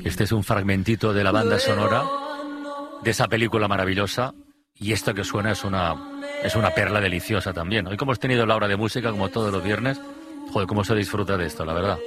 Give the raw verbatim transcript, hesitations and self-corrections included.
Este es un fragmentito de la banda sonora de esa película maravillosa, y esto que suena es una, es una perla deliciosa también. Hoy como hemos tenido la hora de música, como todos los viernes, joder, cómo se disfruta de esto, la verdad.